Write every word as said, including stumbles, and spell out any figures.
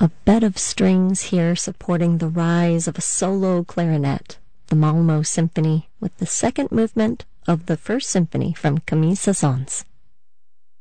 A bed of strings here supporting the rise of a solo clarinet, the Malmo Symphony, with the second movement of the first symphony from Camille Saint-Saëns.